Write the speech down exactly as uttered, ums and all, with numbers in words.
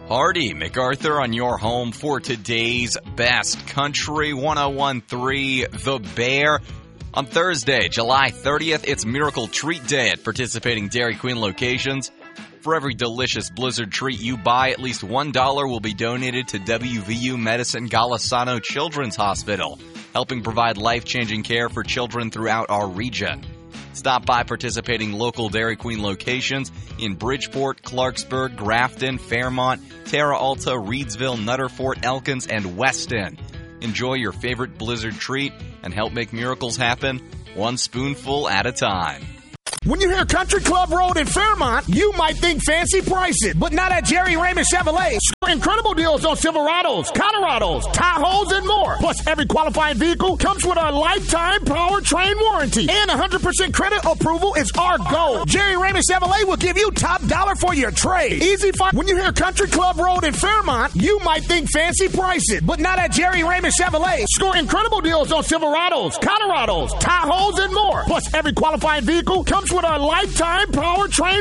Hardy MacArthur on your home for today's best country. one oh one point three The Bear. On Thursday, July thirtieth, it's Miracle Treat Day at participating Dairy Queen locations. For every delicious Blizzard treat you buy, at least one dollar will be donated to W V U Medicine Golisano Children's Hospital, helping provide life-changing care for children throughout our region. Stop by participating local Dairy Queen locations in Bridgeport, Clarksburg, Grafton, Fairmont, Terra Alta, Reedsville, Nutterfort, Elkins, and Weston. Enjoy your favorite Blizzard treat and help make miracles happen one spoonful at a time. When you hear Country Club Road in Fairmont, you might think fancy prices, but not at Jerry Raymond Chevrolet. Score incredible deals on Silverados, Colorados, Tahoes, and more. Plus, every qualifying vehicle comes with a lifetime powertrain warranty, and one hundred percent credit approval is our goal. Jerry Raymond Chevrolet will give you top dollar for your trade. Easy find. When you hear Country Club Road in Fairmont, you might think fancy prices, but not at Jerry Raymond Chevrolet. Score incredible deals on Silverados, Colorados, Tahoes, and more. Plus, every qualifying vehicle comes with a lifetime powertrain